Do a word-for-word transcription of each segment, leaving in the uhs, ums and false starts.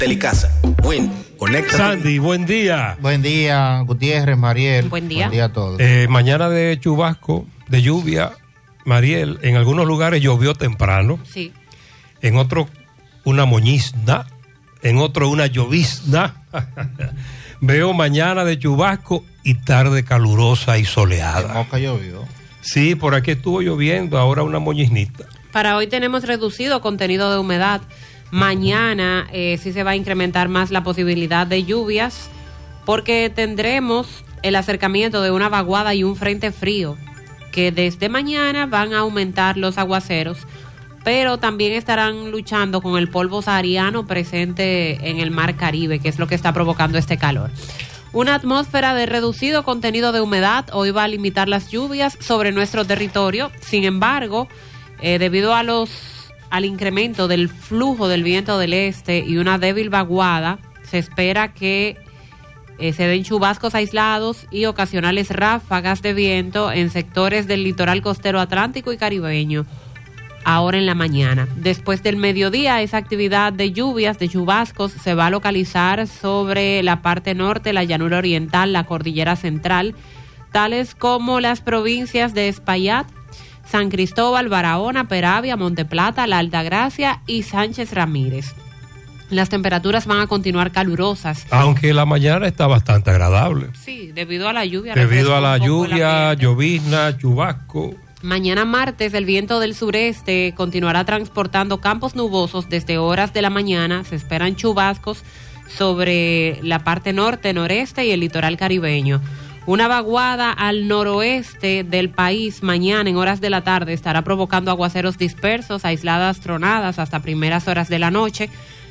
Telecasa. Buen, conecta. Sandy, buen día. Buen día, Gutiérrez, Mariel. Buen día. Buen día a todos. Eh, mañana de chubasco, de lluvia, Mariel, en algunos lugares llovió temprano. Sí. En otros una moñizna, en otro una llovizna. Veo mañana de chubasco y tarde calurosa y soleada. Moca llovió. Sí, por aquí estuvo lloviendo, ahora una moñiznita. Para hoy tenemos reducido contenido de humedad. Mañana eh, sí se va a incrementar más la posibilidad de lluvias porque tendremos el acercamiento de una vaguada y un frente frío que desde mañana van a aumentar los aguaceros, pero también estarán luchando con el polvo sahariano presente en el mar Caribe, que es lo que está provocando este calor. Una atmósfera de reducido contenido de humedad hoy va a limitar las lluvias sobre nuestro territorio. Sin embargo, eh, debido a los al incremento del flujo del viento del este y una débil vaguada, se espera que eh, se den chubascos aislados y ocasionales ráfagas de viento en sectores del litoral costero atlántico y caribeño, ahora en la mañana. Después del mediodía, esa actividad de lluvias, de chubascos, se va a localizar sobre la parte norte, la llanura oriental, la cordillera central, tales como las provincias de Espaillat, San Cristóbal, Barahona, Peravia, Monteplata, La Altagracia y Sánchez Ramírez. Las temperaturas van a continuar calurosas. Aunque la mañana está bastante agradable. Sí, debido a la lluvia. Debido a la lluvia, llovizna, chubasco. Mañana martes, el viento del sureste continuará transportando campos nubosos desde horas de la mañana. Se esperan chubascos sobre la parte norte, noreste y el litoral caribeño. Una vaguada al noroeste del país mañana en horas de la tarde estará provocando aguaceros dispersos, aisladas tronadas hasta primeras horas de la noche.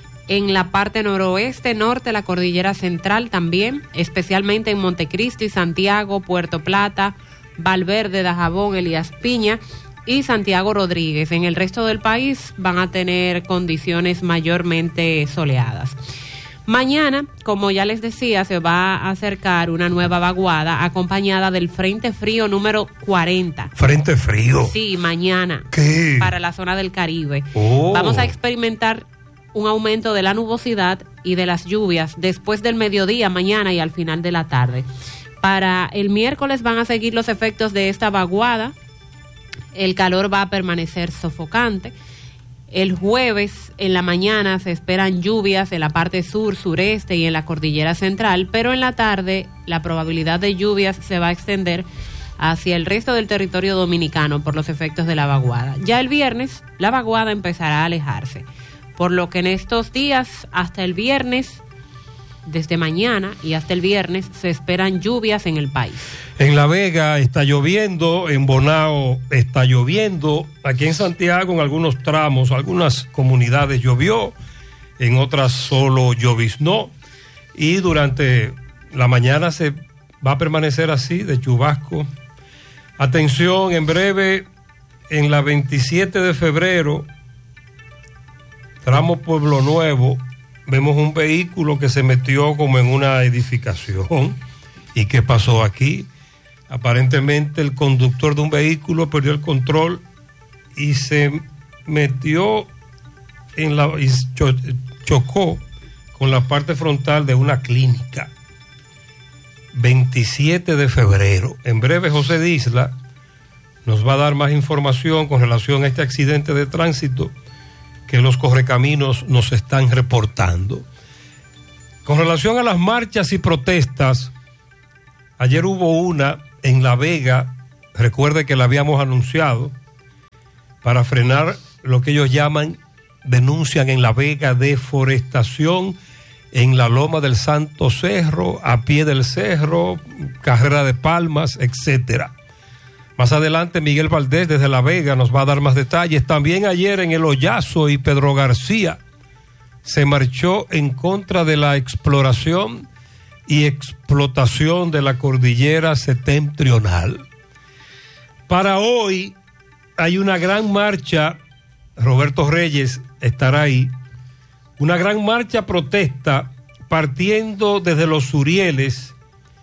En la parte noroeste, norte, la cordillera central también, especialmente en Montecristi, Santiago, Puerto Plata, Valverde, Dajabón, Elías Piña y Santiago Rodríguez. En el resto del país van a tener condiciones mayormente soleadas. Mañana, como ya les decía, se va a acercar una nueva vaguada acompañada del Frente Frío número cuarenta. ¿Frente frío? Sí, mañana. ¿Qué? Para la zona del Caribe. Oh. Vamos a experimentar un aumento de la nubosidad y de las lluvias después del mediodía, mañana y al final de la tarde. Para el miércoles van a seguir los efectos de esta vaguada. El calor va a permanecer sofocante. El jueves en la mañana se esperan lluvias en la parte sur, sureste y en la cordillera central, pero en la tarde la probabilidad de lluvias se va a extender hacia el resto del territorio dominicano por los efectos de la vaguada. Ya el viernes la vaguada empezará a alejarse, por lo que en estos días hasta el viernes, desde mañana y hasta el viernes, se esperan lluvias en el país. En La Vega está lloviendo, en Bonao está lloviendo, aquí en Santiago en algunos tramos, algunas comunidades llovió, en otras solo lloviznó, y durante la mañana se va a permanecer así, de chubasco. Atención, en breve, en la veintisiete de febrero, tramo Pueblo Nuevo, vemos un vehículo que se metió como en una edificación. ¿Y qué pasó aquí? Aparentemente el conductor de un vehículo perdió el control y se metió en la y cho, chocó con la parte frontal de una clínica. veintisiete de febrero. En breve José Disla nos va a dar más información con relación a este accidente de tránsito que los correcaminos nos están reportando. Con relación a las marchas y protestas, ayer hubo una en La Vega, recuerde que la habíamos anunciado, para frenar lo que ellos llaman, denuncian en La Vega, deforestación en la loma del Santo Cerro, a pie del cerro, carrera de palmas, etcétera. Más adelante Miguel Valdés desde La Vega nos va a dar más detalles. También ayer en El Hoyazo y Pedro García se marchó en contra de la exploración y explotación de la cordillera septentrional. Para hoy hay una gran marcha, Roberto Reyes estará ahí, una gran marcha protesta partiendo desde los Surieles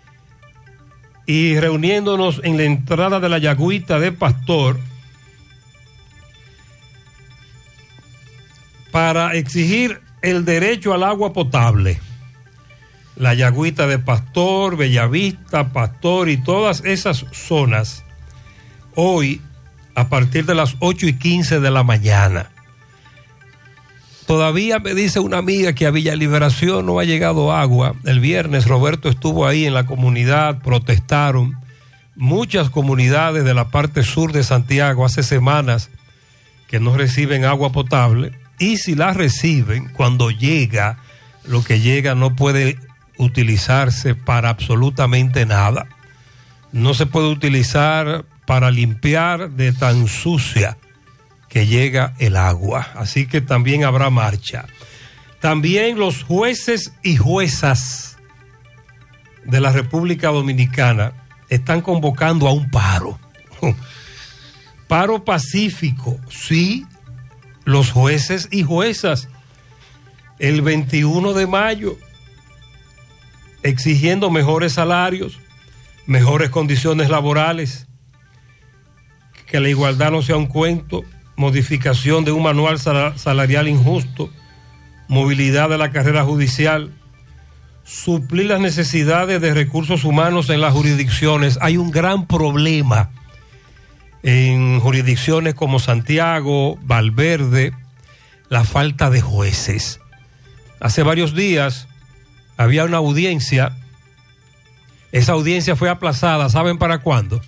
y reuniéndonos en la entrada de la Yagüita de Pastor para exigir el derecho al agua potable. La Yagüita de Pastor, Bellavista, Pastor y todas esas zonas, hoy a partir de las ocho y quince de la mañana. Todavía me dice una amiga que a Villa Liberación no ha llegado agua. El viernes Roberto estuvo ahí en la comunidad, protestaron. Muchas comunidades de la parte sur de Santiago hace semanas que no reciben agua potable, y si la reciben, cuando llega, lo que llega no puede utilizarse para absolutamente nada. No se puede utilizar para limpiar de tan sucia que llega el agua. Así que también habrá marcha. También los jueces y juezas de la República Dominicana están convocando a un paro. Paro pacífico, sí, los jueces y juezas, el veintiuno de mayo, exigiendo mejores salarios, mejores condiciones laborales, que la igualdad no sea un cuento, modificación de un manual salarial injusto, movilidad de la carrera judicial, suplir las necesidades de recursos humanos en las jurisdicciones. Hay un gran problema en jurisdicciones como Santiago, Valverde, la falta de jueces. Hace varios días había una audiencia, esa audiencia fue aplazada, ¿saben para cuándo?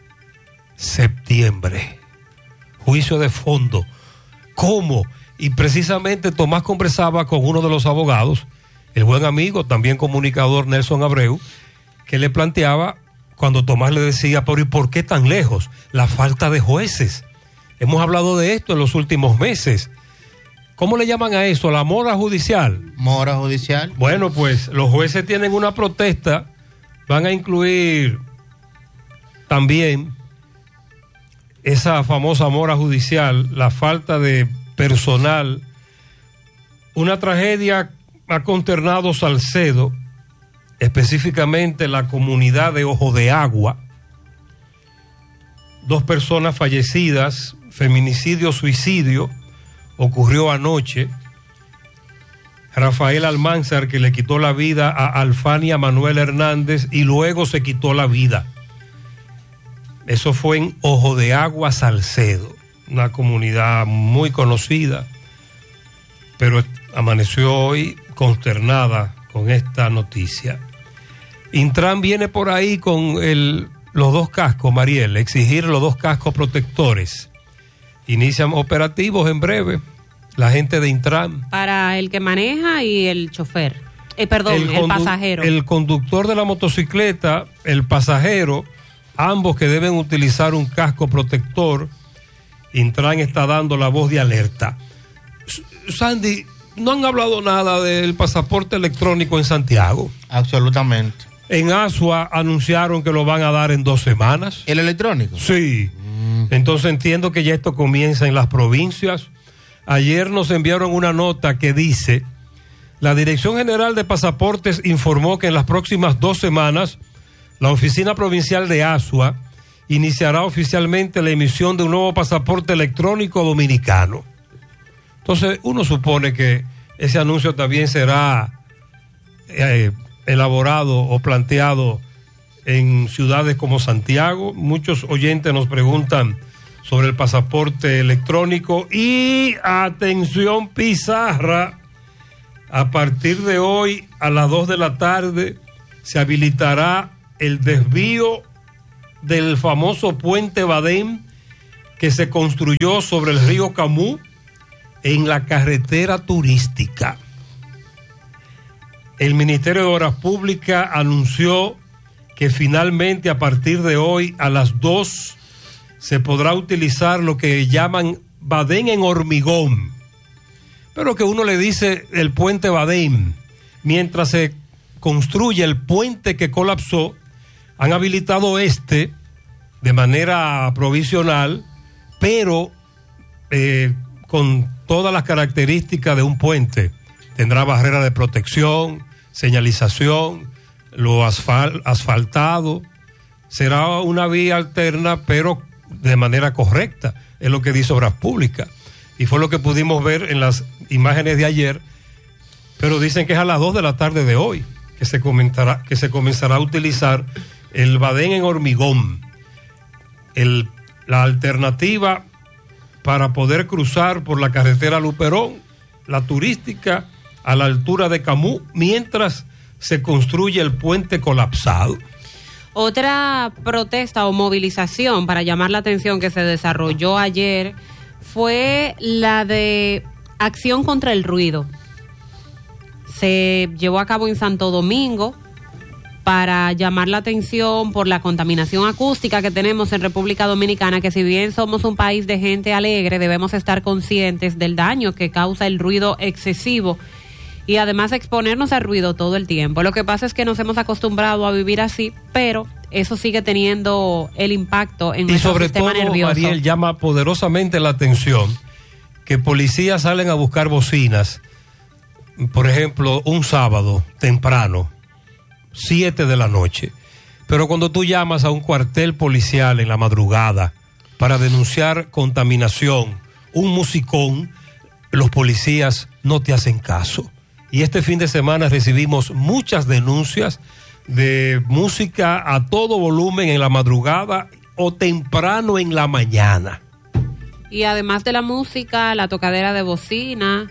Septiembre. Juicio de fondo. ¿Cómo? Y precisamente Tomás conversaba con uno de los abogados, el buen amigo, también comunicador Nelson Abreu, que le planteaba, cuando Tomás le decía, pero ¿y por qué tan lejos? La falta de jueces. Hemos hablado de esto en los últimos meses. ¿Cómo le llaman a eso? ¿La mora judicial? Mora judicial. Bueno, pues los jueces tienen una protesta, van a incluir también esa famosa mora judicial, la falta de personal. Una tragedia ha consternado Salcedo, específicamente la comunidad de Ojo de Agua. Dos personas fallecidas, feminicidio, suicidio, ocurrió anoche. Rafael Almanzar, que le quitó la vida a Alfania Manuel Hernández y luego se quitó la vida. Eso fue en Ojo de Agua, Salcedo, una comunidad muy conocida, pero amaneció hoy consternada con esta noticia. Intran viene por ahí con el, los dos cascos, Mariel, exigir los dos cascos protectores. Inician operativos en breve, la gente de Intran. Para el que maneja y el chofer, eh, perdón, el, el pasajero. El conductor de la motocicleta, el pasajero, ambos que deben utilizar un casco protector. Intran está dando la voz de alerta. Sandy, no han hablado nada del pasaporte electrónico en Santiago. Absolutamente. En Asua anunciaron que lo van a dar en dos semanas. ¿El electrónico? Sí. Mm. Entonces entiendo que ya esto comienza en las provincias. Ayer nos enviaron una nota que dice: la Dirección General de Pasaportes informó que en las próximas dos semanas la Oficina Provincial de Asua iniciará oficialmente la emisión de un nuevo pasaporte electrónico dominicano. Entonces uno supone que ese anuncio también será eh, elaborado o planteado en ciudades como Santiago. Muchos oyentes nos preguntan sobre el pasaporte electrónico. Y atención, Pizarra, a partir de hoy a las dos de la tarde se habilitará el desvío del famoso puente Badén que se construyó sobre el río Camú en la carretera turística. El Ministerio de Obras Públicas anunció que finalmente a partir de hoy a las dos se podrá utilizar lo que llaman Badén en hormigón, pero que uno le dice el puente Badén. Mientras se construye el puente que colapsó, han habilitado este de manera provisional, pero eh, con todas las características de un puente. Tendrá barrera de protección, señalización, lo asfal, asfaltado. Será una vía alterna, pero de manera correcta, es lo que dice Obras Públicas. Y fue lo que pudimos ver en las imágenes de ayer, pero dicen que es a las dos de la tarde de hoy que se comenzará, que se comenzará a utilizar el badén en hormigón, el, la alternativa para poder cruzar por la carretera Luperón, la turística a la altura de Camus, mientras se construye el puente colapsado. Otra protesta o movilización para llamar la atención que se desarrolló ayer fue la de acción contra el ruido. Se llevó a cabo en Santo Domingo para llamar la atención por la contaminación acústica que tenemos en República Dominicana, que si bien somos un país de gente alegre, debemos estar conscientes del daño que causa el ruido excesivo y además exponernos al ruido todo el tiempo. Lo que pasa es que nos hemos acostumbrado a vivir así, pero eso sigue teniendo el impacto en nuestro sistema nervioso. Y sobre todo, Mariel, llama poderosamente la atención que policías salen a buscar bocinas, por ejemplo, un sábado temprano, siete de la noche, pero cuando tú llamas a un cuartel policial en la madrugada para denunciar contaminación, un musicón, los policías no te hacen caso. Y este fin de semana recibimos muchas denuncias de música a todo volumen en la madrugada o temprano en la mañana. Y además de la música, la tocadera de bocina,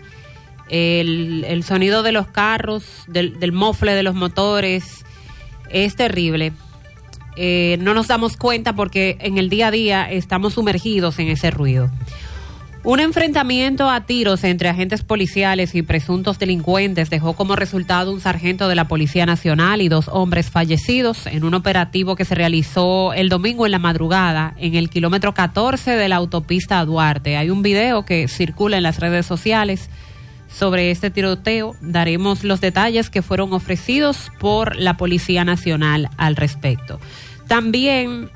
el, el sonido de los carros, del, del mofle de los motores, es terrible. Eh, no nos damos cuenta porque en el día a día estamos sumergidos en ese ruido. Un enfrentamiento a tiros entre agentes policiales y presuntos delincuentes dejó como resultado un sargento de la Policía Nacional y dos hombres fallecidos en un operativo que se realizó el domingo en la madrugada en el kilómetro catorce de la autopista Duarte. Hay un video que circula en las redes sociales sobre este tiroteo. Daremos los detalles que fueron ofrecidos por la Policía Nacional al respecto. También,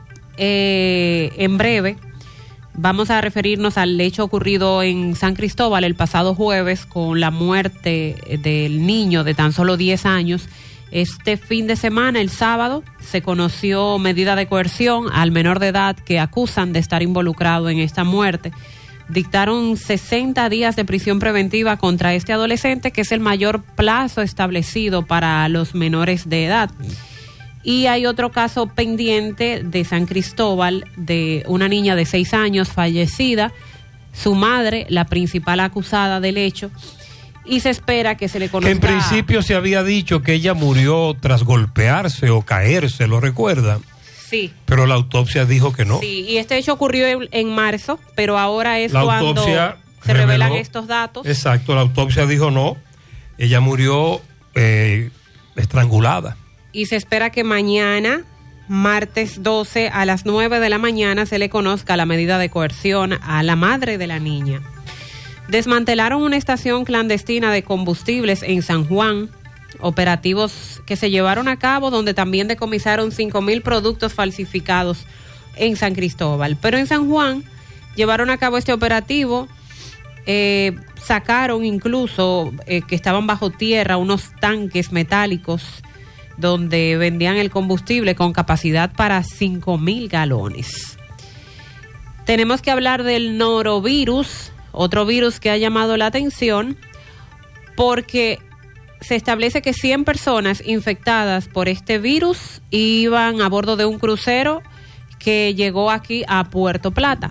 eh, en breve, vamos a referirnos al hecho ocurrido en San Cristóbal el pasado jueves con la muerte del niño de tan solo diez años. Este fin de semana, el sábado, se conoció medida de coerción al menor de edad que acusan de estar involucrado en esta muerte. Dictaron sesenta días de prisión preventiva contra este adolescente, que es el mayor plazo establecido para los menores de edad. Y hay otro caso pendiente de San Cristóbal de una niña de seis años fallecida, su madre, la principal acusada del hecho, y se espera que se le conozca. Que en principio se había dicho que ella murió tras golpearse o caerse, ¿lo recuerdan? Sí. Pero la autopsia dijo que no. Sí, y este hecho ocurrió en, en marzo, pero ahora es la cuando autopsia se reveló, revelan estos datos. Exacto, la autopsia dijo no, ella murió eh, estrangulada. Y se espera que mañana, martes doce, a las nueve de la mañana, se le conozca la medida de coerción a la madre de la niña. Desmantelaron una estación clandestina de combustibles en San Juan, operativos que se llevaron a cabo donde también decomisaron cinco mil productos falsificados en San Cristóbal. Pero en San Juan llevaron a cabo este operativo, eh, sacaron incluso eh, que estaban bajo tierra unos tanques metálicos donde vendían el combustible con capacidad para cinco mil galones. Tenemos que hablar del norovirus, otro virus que ha llamado la atención, porque se establece que cien personas infectadas por este virus iban a bordo de un crucero que llegó aquí a Puerto Plata.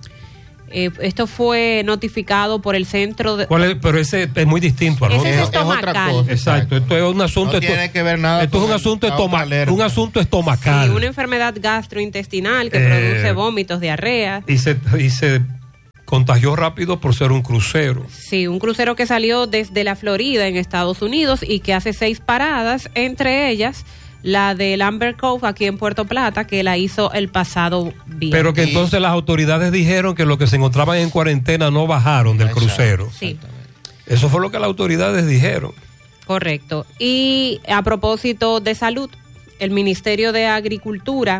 Eh, esto fue notificado por el centro de... ¿Cuál es? Pero ese es muy distinto al ese otro. es estomacal. Exacto, esto es un asunto... No tiene que ver nada. Esto es un asunto, estoma, un asunto estomacal. Sí, una enfermedad gastrointestinal que eh, produce vómitos, diarrea. Y se, y se contagió rápido por ser un crucero. Sí, un crucero que salió desde la Florida en Estados Unidos y que hace seis paradas, entre ellas la del Amber Cove aquí en Puerto Plata, que la hizo el pasado viernes. Pero que entonces las autoridades dijeron que los que se encontraban en cuarentena no bajaron del crucero. Sí. Eso fue lo que las autoridades dijeron. Correcto. Y a propósito de salud, el Ministerio de Agricultura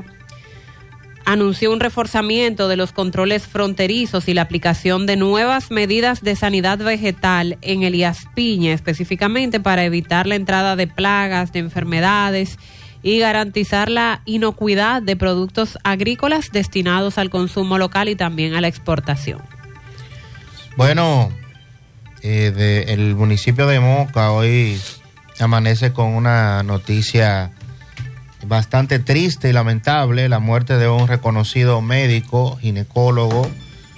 anunció un reforzamiento de los controles fronterizos y la aplicación de nuevas medidas de sanidad vegetal en Elías Piña, específicamente para evitar la entrada de plagas, de enfermedades y garantizar la inocuidad de productos agrícolas destinados al consumo local y también a la exportación. Bueno, eh, del municipio de Moca hoy amanece con una noticia bastante triste y lamentable, la muerte de un reconocido médico, ginecólogo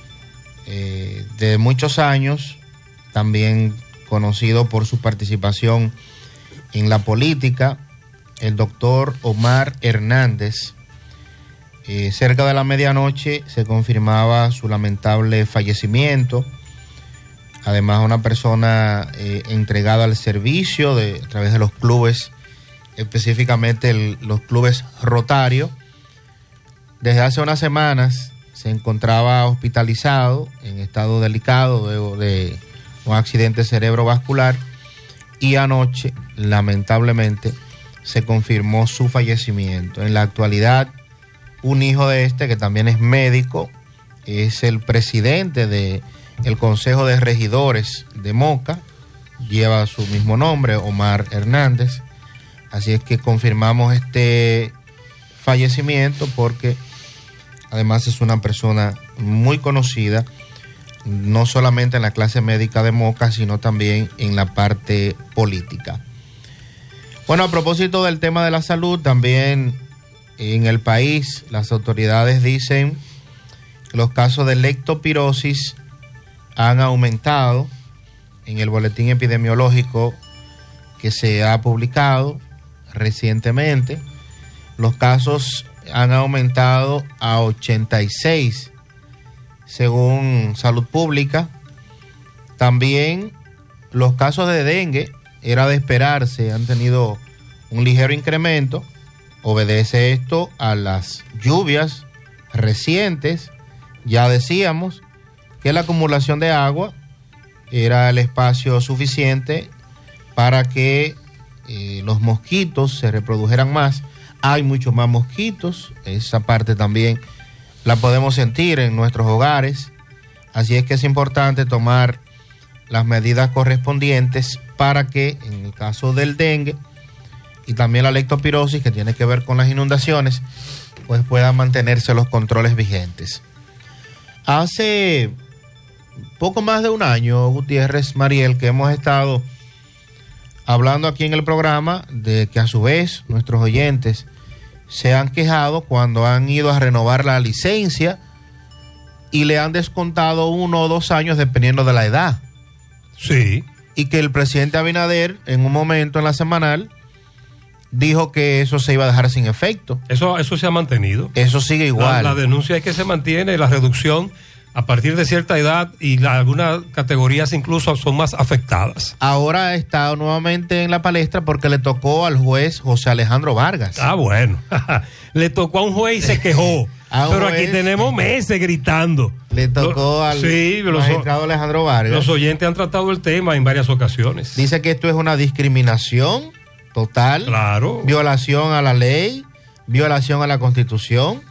eh, de muchos años, también conocido por su participación en la política, el doctor Omar Hernández. Eh, cerca de la medianoche se confirmaba su lamentable fallecimiento. Además, una persona eh, entregada al servicio de, a través de los clubes, específicamente el, los clubes Rotario. Desde hace unas semanas se encontraba hospitalizado en estado delicado luego de un accidente cerebrovascular y anoche, lamentablemente, se confirmó su fallecimiento. En la actualidad, un hijo de este, que también es médico, es el presidente de el Consejo de Regidores de Moca, lleva su mismo nombre, Omar Hernández. Así es que confirmamos este fallecimiento porque además es una persona muy conocida, no solamente en la clase médica de Moca, sino también en la parte política. Bueno, a propósito del tema de la salud, también en el país las autoridades dicen que los casos de leptospirosis han aumentado en el boletín epidemiológico que se ha publicado recientemente. Los casos han aumentado a ochenta y seis según Salud Pública. También los casos de dengue, era de esperarse, han tenido un ligero incremento. Obedece esto a las lluvias recientes. Ya decíamos que la acumulación de agua era el espacio suficiente para que eh, los mosquitos se reprodujeran más. Hay muchos más mosquitos, esa parte también la podemos sentir en nuestros hogares, así es que es importante tomar las medidas correspondientes para que en el caso del dengue y también la leptospirosis, que tiene que ver con las inundaciones, pues puedan mantenerse los controles vigentes. Hace poco más de un año, Gutiérrez, Mariel, que hemos estado hablando aquí en el programa de que a su vez nuestros oyentes se han quejado cuando han ido a renovar la licencia y le han descontado uno o dos años dependiendo de la edad. Sí. Y que el presidente Abinader en un momento en la semanal dijo que eso se iba a dejar sin efecto. Eso, eso se ha mantenido. Eso sigue igual. La, la denuncia es que se mantiene la reducción a partir de cierta edad y la, algunas categorías incluso son más afectadas. Ahora está nuevamente en la palestra porque le tocó al juez José Alejandro Vargas. Ah, bueno. Le tocó a un juez y se quejó. Pero juez, aquí tenemos meses gritando. Le tocó al sí, magistrado los, Alejandro Vargas. Los oyentes han tratado el tema en varias ocasiones. Dice que esto es una discriminación total. Claro. Violación a la ley, violación a la Constitución.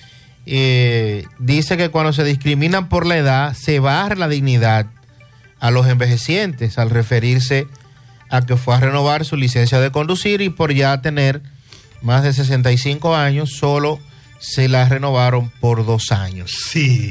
Eh, dice que cuando se discriminan por la edad se baja la dignidad a los envejecientes al referirse a que fue a renovar su licencia de conducir y por ya tener más de sesenta y cinco años solo se la renovaron por dos años. Sí.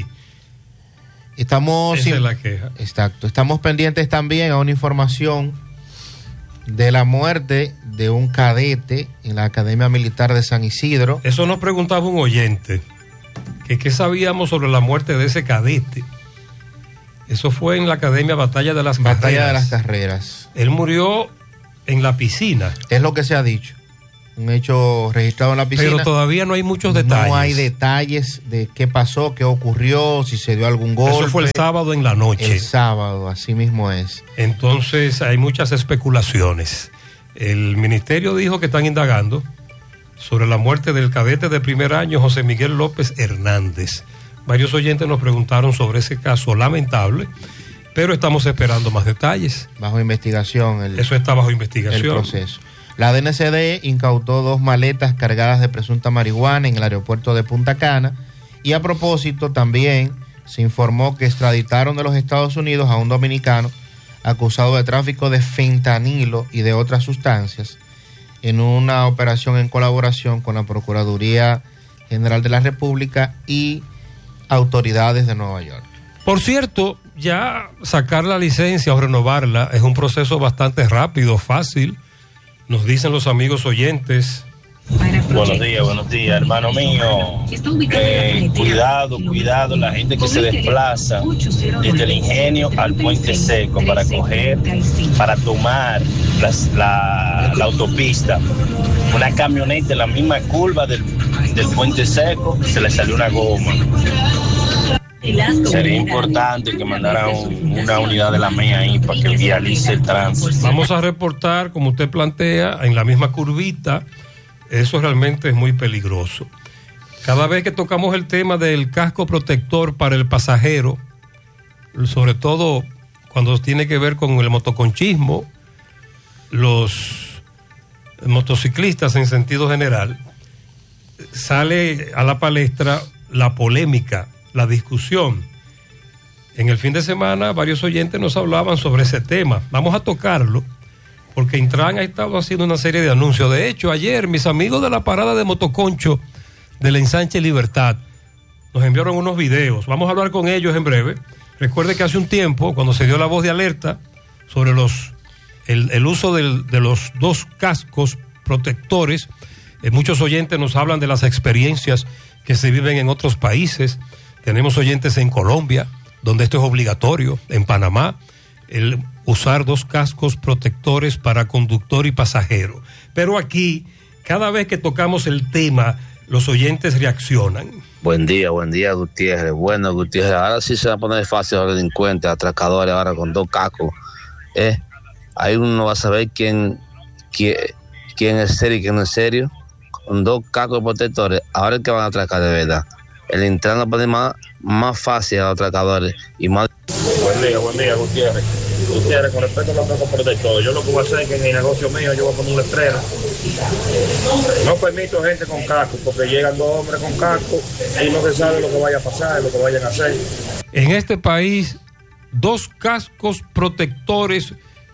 Estamos Esa es la queja. Exacto. Estamos pendientes también a una información de la muerte de un cadete en la Academia Militar de San Isidro. Eso nos preguntaba un oyente. que qué sabíamos sobre la muerte de ese cadete. Eso fue en la Academia Batalla de las Batalla Carreras. de las Carreras. Él murió en la piscina. Es lo que se ha dicho. Un hecho registrado en la piscina. Pero todavía no hay muchos detalles. No hay detalles de qué pasó, qué ocurrió, si se dio algún golpe. Eso fue el sábado en la noche. El sábado, así mismo es. Entonces hay muchas especulaciones. El ministerio dijo que están indagando sobre la muerte del cadete de primer año José Miguel López Hernández. Varios oyentes nos preguntaron sobre ese caso lamentable, pero estamos esperando más detalles. Bajo investigación. El, Eso está bajo investigación. El proceso. La D N C D incautó dos maletas cargadas de presunta marihuana en el aeropuerto de Punta Cana y a propósito también se informó que extraditaron de los Estados Unidos a un dominicano acusado de tráfico de fentanilo y de otras sustancias en una operación en colaboración con la Procuraduría General de la República y autoridades de Nueva York. Por cierto, ya sacar la licencia o renovarla es un proceso bastante rápido, fácil, nos dicen los amigos oyentes. Buenos días, buenos días, hermano mío. Eh, cuidado, cuidado, la gente que se desplaza desde el Ingenio al Puente Seco para coger, para tomar las, la, la autopista. Una camioneta en la misma curva del, del Puente Seco, se le salió una goma. Sería importante que mandaran una unidad de la M E A ahí para que vialice el tránsito. Vamos a reportar, como usted plantea, en la misma curvita. Eso realmente es muy peligroso. Cada vez que tocamos el tema del casco protector para el pasajero, sobre todo cuando tiene que ver con el motoconchismo, los motociclistas en sentido general, sale a la palestra la polémica, la discusión. En el fin de semana varios oyentes nos hablaban sobre ese tema. Vamos a tocarlo, porque Intran ha estado haciendo una serie de anuncios. De hecho, ayer mis amigos de la parada de motoconcho del Ensanche Libertad nos enviaron unos videos. Vamos a hablar con ellos en breve. Recuerde que hace un tiempo, cuando se dio la voz de alerta sobre los el, el uso del, de los dos cascos protectores, eh, muchos oyentes nos hablan de las experiencias que se viven en otros países. Tenemos oyentes en Colombia, donde esto es obligatorio, en Panamá, el usar dos cascos protectores para conductor y pasajero. Pero aquí, cada vez que tocamos el tema, los oyentes reaccionan. Buen día, buen día, Gutiérrez. Bueno, Gutiérrez, ahora sí se va a poner fácil a los delincuentes, atracadores, ahora con dos cascos. ¿Eh? Ahí uno va a saber quién, quién, quién es serio y quién no es serio. Con dos cascos protectores, ahora es que van a atracar de verdad. El Intran va a poner más, más fácil a los atracadores y más... Buen día, buen día, Gutiérrez. Gutiérrez, con respecto a los cascos protectores, yo lo que voy a hacer es que en el negocio mío yo voy a poner un letrero. No permito gente con casco, porque llegan dos hombres con casco y no se sabe lo que vaya a pasar, lo que vayan a hacer. En este país, dos cascos protectores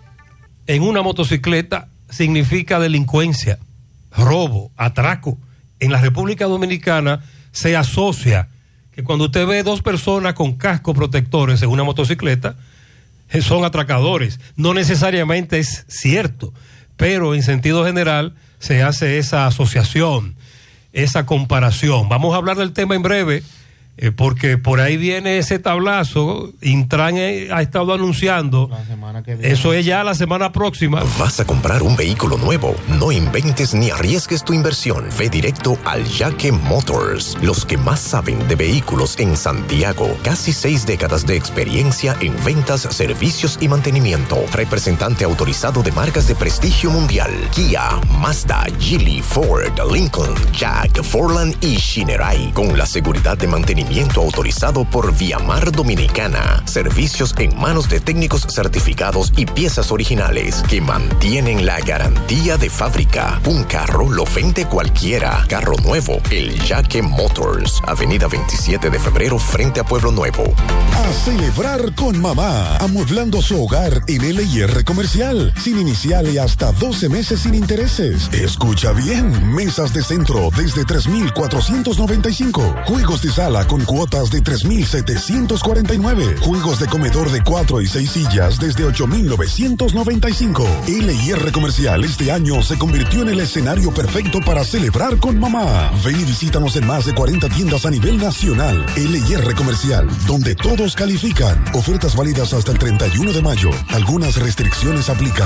en una motocicleta significa delincuencia, robo, atraco. En la República Dominicana se asocia que cuando usted ve dos personas con cascos protectores en una motocicleta, son atracadores. No necesariamente es cierto, pero en sentido general se hace esa asociación, esa comparación. Vamos a hablar del tema en breve, eh, porque por ahí viene ese tablazo. Intran eh, ha estado anunciando. La semana que viene. Eso es ya la semana próxima. ¿Vas a comprar un vehículo nuevo? No inventes ni arriesgues tu inversión. Ve directo al Yaque Motors, los que más saben de vehículos en Santiago. Casi seis décadas de experiencia en ventas, servicios y mantenimiento. Representante autorizado de marcas de prestigio mundial: Kia, Mazda, Geely, Ford, Lincoln, Jack, Forland y Shinerai. Con la seguridad de mantenimiento autorizado por Viamar Dominicana. Servicios en manos de técnicos certificados y piezas originales que mantienen la garantía de fábrica. Un carro lo vende cualquiera. Carro nuevo, el Yaque Motors. Avenida veintisiete de febrero frente a Pueblo Nuevo. A celebrar con mamá, amueblando su hogar en L y R Comercial, sin inicial y hasta doce meses sin intereses. Escucha bien, mesas de centro desde tres mil cuatrocientos noventa y cinco, juegos de sala con cuotas de tres mil setecientos cuarenta y nueve, juegos de comedor de cuatro y seis sillas desde ocho mil novecientos noventa y cinco. L y R Comercial este año se convirtió en el escenario perfecto para celebrar con mamá. Ven y visítanos en más de cuarenta tiendas a nivel nacional. L y R Comercial, donde todos califican. Ofertas válidas hasta el treinta y uno de mayo. Algunas restricciones aplican.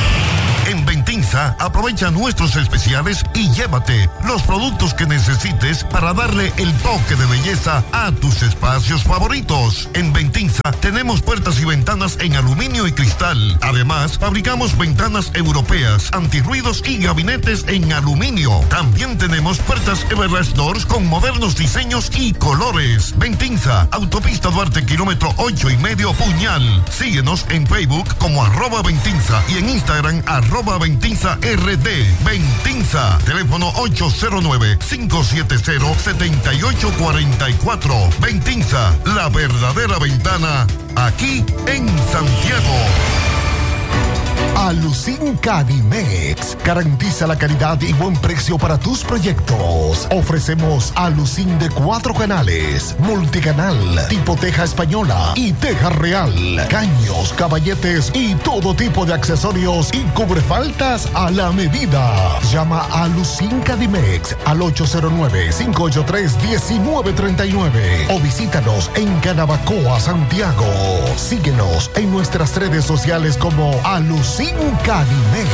En Ventinza, aprovecha nuestros especiales y llévate los productos que necesites para darle el toque de belleza a tus espacios favoritos. En Ventinza tenemos puertas y ventanas en aluminio y cristal. Además, fabricamos ventanas europeas, antirruidos y gabinetes en aluminio. También tenemos puertas Everlast Doors con modernos diseños y colores. Ventinza, Autopista Duarte, kilómetro ocho y medio, Puñal. Síguenos en Facebook como arroba Ventinza y en Instagram arroba Ventinza R D. Ventinza, teléfono ocho cero nueve, cinco siete cero, siete ocho cuatro cuatro. Ventinza, la verdadera ventana aquí en Santiago. Alucin Cadimex. Garantiza la calidad y buen precio para tus proyectos. Ofrecemos Alucin de cuatro canales, multicanal, tipo teja española y teja real, caños, caballetes y todo tipo de accesorios y cubrefaltas a la medida. Llama a Alucin Cadimex al ocho cero nueve, cinco ocho tres, uno nueve tres nueve o visítanos en Canabacoa, Santiago. Síguenos en nuestras redes sociales como Alucin Cadimex.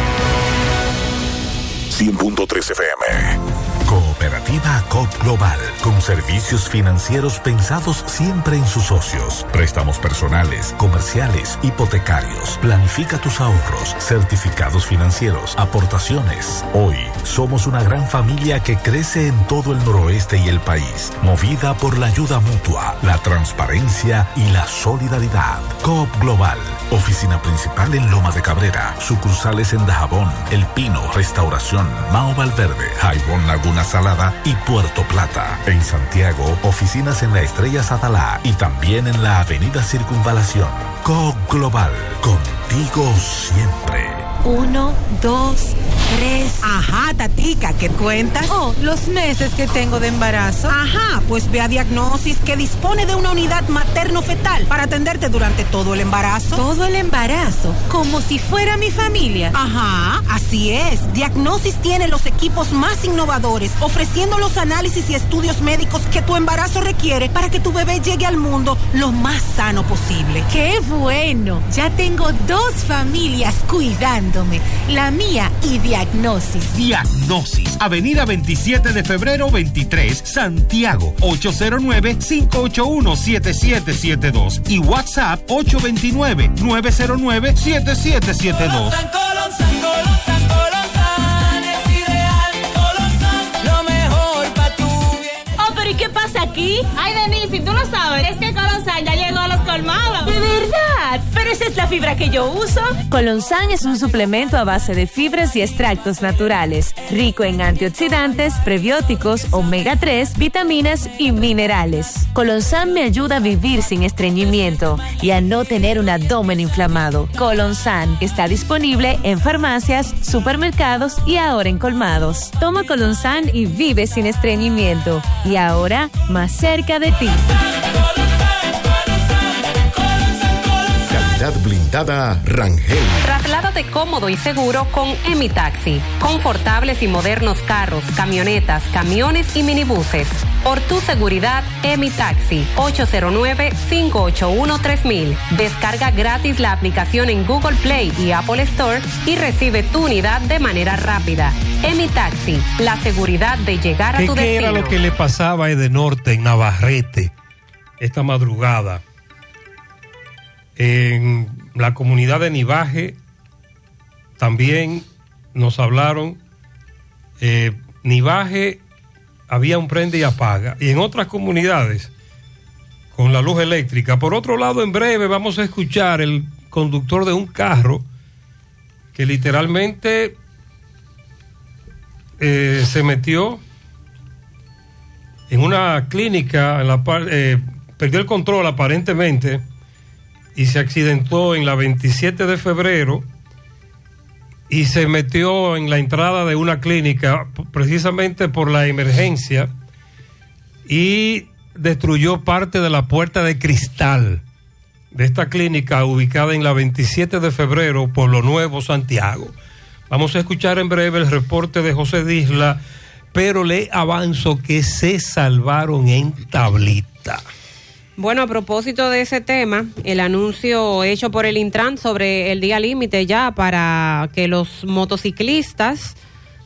cien punto tres F M. Cooperativa Coop Global, con servicios financieros pensados siempre en sus socios. Préstamos personales, comerciales, hipotecarios. Planifica tus ahorros, certificados financieros, aportaciones. Hoy somos una gran familia que crece en todo el noroeste y el país, movida por la ayuda mutua, la transparencia y la solidaridad. Coop Global, oficina principal en Loma de Cabrera, sucursales en Dajabón, El Pino, Restauración, Mao Valverde, Jaibón Laguna Salada y Puerto Plata. En Santiago, oficinas en la Estrella Sadalá y también en la Avenida Circunvalación. Coop Global, contigo siempre. Uno, dos, tres. Ajá, tatica, ¿qué cuentas? Oh, los meses que tengo de embarazo. Ajá, pues ve a Diagnosis, que dispone de una unidad materno-fetal para atenderte durante todo el embarazo. ¿Todo el embarazo? Como si fuera mi familia. Ajá, así es. Diagnosis tiene los equipos más innovadores, ofreciendo los análisis y estudios médicos que tu embarazo requiere para que tu bebé llegue al mundo lo más sano posible. ¡Qué bueno! Ya tengo dos familias cuidando. La mía y Diagnosis. Diagnosis, Avenida veintisiete de febrero veintitrés, Santiago, ocho cero nueve, cinco ocho uno, siete siete siete dos y WhatsApp ocho dos nueve, nueve cero nueve, siete siete siete dos. Colosan, Colosan, Colosan, Colosan, es ideal, Colosan, lo mejor para tu bien. Oh, pero ¿y qué pasa aquí? Ay, Denise, ¿tú lo sabes? Es que Colosan ya llegó a los colmados. ¿De verdad? Pero esa es la fibra que yo uso. Colonsan es un suplemento a base de fibras y extractos naturales, rico en antioxidantes, prebióticos, omega tres, vitaminas y minerales. Colonsan me ayuda a vivir sin estreñimiento y a no tener un abdomen inflamado. Colonsan está disponible en farmacias, supermercados y ahora en colmados. Toma Colonsan y vive sin estreñimiento. Y ahora, más cerca de ti. Blindada Rangel. Trasládate cómodo y seguro con Emitaxi. Confortables y modernos carros, camionetas, camiones y minibuses. Por tu seguridad, Emitaxi. ocho cero nueve, cinco ocho uno, tres mil. Descarga gratis la aplicación en Google Play y Apple Store y recibe tu unidad de manera rápida. Emitaxi, la seguridad de llegar a tu destino. ¿Qué era lo que le pasaba a Edenorte en Navarrete esta madrugada? En la comunidad de Nivaje también nos hablaron. eh, Nivaje había un prende y apaga, y en otras comunidades con la luz eléctrica. Por otro lado, en breve vamos a escuchar el conductor de un carro que literalmente eh, se metió en una clínica, en la par, eh, perdió el control aparentemente y se accidentó en la veintisiete de febrero y se metió en la entrada de una clínica precisamente por la emergencia y destruyó parte de la puerta de cristal de esta clínica ubicada en la veintisiete de febrero por Lo Nuevo, Santiago. Vamos a escuchar en breve el reporte de José Disla, pero le avanzo que se salvaron en tablita. Bueno, a propósito de ese tema, el anuncio hecho por el Intran sobre el día límite ya para que los motociclistas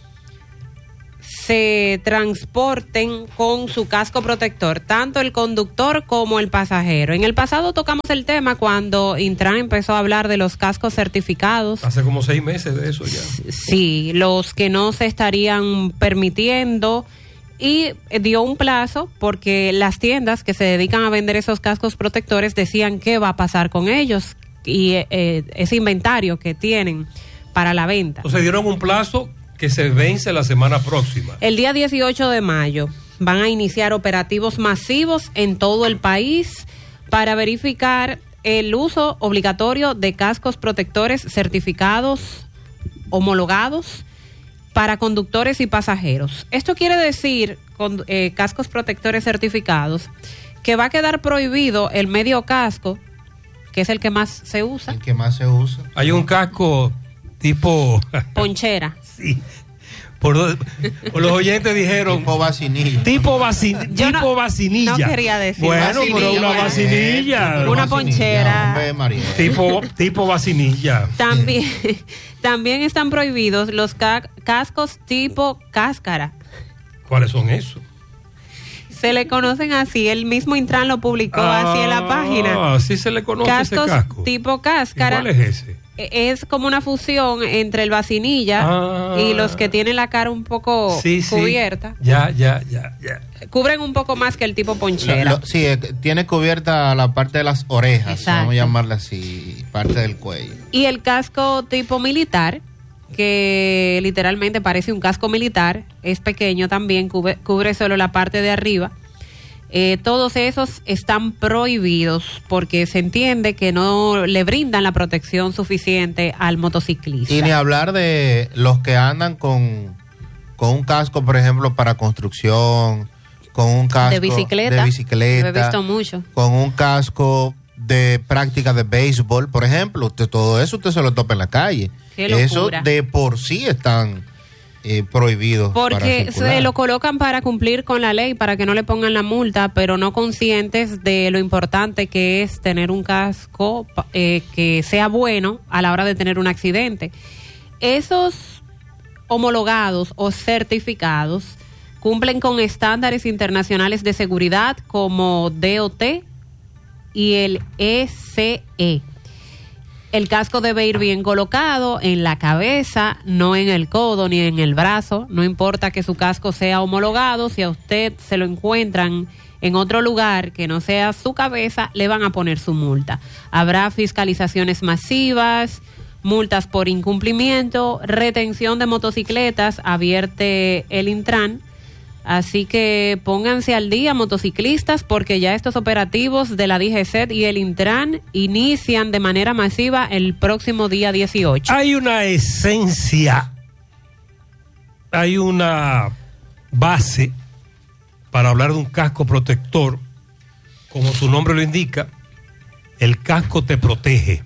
se transporten con su casco protector, tanto el conductor como el pasajero. En el pasado tocamos el tema cuando Intran empezó a hablar de los cascos certificados. Hace como seis meses de eso ya. Sí, los que no se estarían permitiendo, y dio un plazo porque las tiendas que se dedican a vender esos cascos protectores decían qué va a pasar con ellos y eh, ese inventario que tienen para la venta. Entonces dieron un plazo que se vence la semana próxima. El día dieciocho de mayo van a iniciar operativos masivos en todo el país para verificar el uso obligatorio de cascos protectores certificados, homologados, para conductores y pasajeros. Esto quiere decir, con eh, cascos protectores certificados, que va a quedar prohibido el medio casco, que es el que más se usa. El que más se usa. Hay un casco tipo... ponchera. Sí. Por, por los oyentes dijeron... Tipo vacinilla. Tipo, vaci, tipo no, vacinilla. No quería decir bueno, vacinilla. pero una vacinilla. Una ponchera. Hombre, tipo, tipo vacinilla. También, también están prohibidos los ca- cascos tipo cáscara. ¿Cuáles son esos? Se le conocen así, el mismo Intran lo publicó ah, así en la página. Ah, sí se le conoce cascos ese casco. Tipo cáscara. ¿Y cuál es ese? Es como una fusión entre el vacinilla ah, y los que tienen la cara un poco sí, cubierta. Sí. Ya, ya, ya, ya. Cubren un poco más que el tipo ponchera. Lo, lo, sí, tiene cubierta la parte de las orejas, exacto, vamos a llamarla así, parte del cuello. Y el casco tipo militar, que literalmente parece un casco militar, es pequeño también, cubre, cubre solo la parte de arriba. Eh, todos esos están prohibidos porque se entiende que no le brindan la protección suficiente al motociclista. Y ni hablar de los que andan con, con un casco, por ejemplo, para construcción, con un casco de bicicleta, de bicicleta lo he visto mucho, con un casco de práctica de béisbol, por ejemplo. Usted, todo eso usted se lo topa en la calle. Eso de por sí están eh, prohibidos. Porque se lo colocan para cumplir con la ley, para que no le pongan la multa, pero no conscientes de lo importante que es tener un casco eh, que sea bueno a la hora de tener un accidente. Esos homologados o certificados cumplen con estándares internacionales de seguridad como D O T y el E C E. El casco debe ir bien colocado en la cabeza, no en el codo ni en el brazo. No importa que su casco sea homologado, si a usted se lo encuentran en otro lugar que no sea su cabeza, le van a poner su multa. Habrá fiscalizaciones masivas, multas por incumplimiento, retención de motocicletas, advierte el Intran. Así que pónganse al día, motociclistas, porque ya estos operativos de la D G C E T y el Intran inician de manera masiva el próximo día dieciocho. Hay una esencia, hay una base para hablar de un casco protector. Como su nombre lo indica, el casco te protege.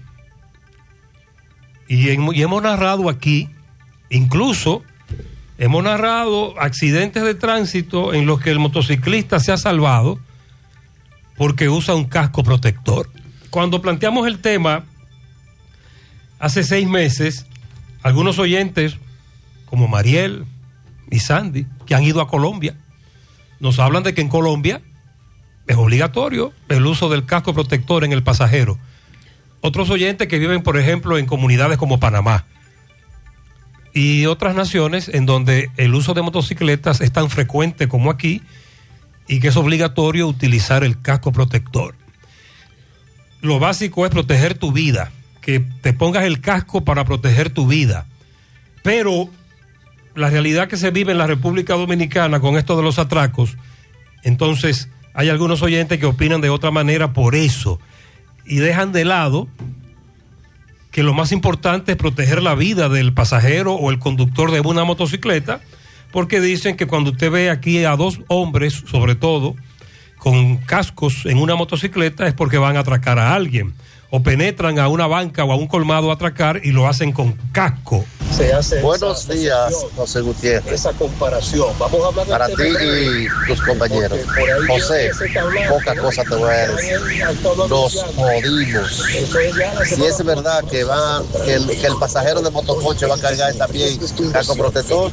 Y, en, y hemos narrado aquí, incluso... Hemos narrado accidentes de tránsito en los que el motociclista se ha salvado porque usa un casco protector. Cuando planteamos el tema hace seis meses, algunos oyentes, como Mariel y Sandy, que han ido a Colombia, nos hablan de que en Colombia es obligatorio el uso del casco protector en el pasajero. Otros oyentes que viven, por ejemplo, en comunidades como Panamá y otras naciones en donde el uso de motocicletas es tan frecuente como aquí y que es obligatorio utilizar el casco protector. Lo básico es proteger tu vida, que te pongas el casco para proteger tu vida. Pero la realidad que se vive en la República Dominicana con esto de los atracos, entonces hay algunos oyentes que opinan de otra manera por eso y dejan de lado que lo más importante es proteger la vida del pasajero o el conductor de una motocicleta, porque dicen que cuando usted ve aquí a dos hombres, sobre todo, con cascos en una motocicleta, es porque van a atracar a alguien, o penetran a una banca o a un colmado a atracar y lo hacen con casco. Se hace Buenos días, José Gutiérrez. Esa comparación. Vamos a hablar para ti y tus compañeros. José, poca cosa te voy a decir. Nos jodimos. Si es verdad que va, que el, que el pasajero de motocoche va a cargar también casco protector,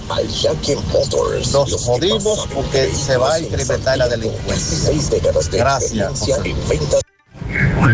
nos jodimos porque se va a incrementar la delincuencia. Gracias, José.